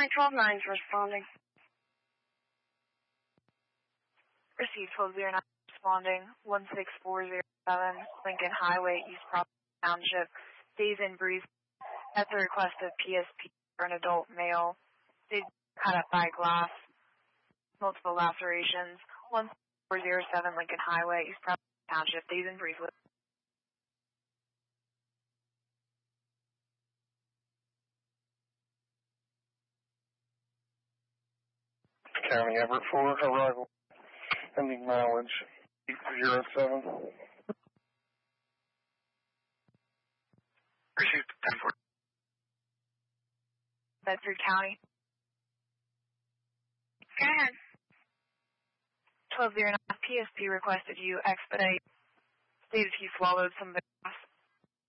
12-9's responding. Received 1209 responding. 16407 Lincoln Highway, East Providence Township. Days in brief. At the request of PSP for an adult male. They cut up by glass. Multiple lacerations. 16407 Lincoln Highway, East Providence Township. Days in brief. County Everett 4, arrival. Ending mileage 807. Received 10-4. Bedford County. Go ahead. 1209 PSP requested you expedite. Stated he swallowed some gas.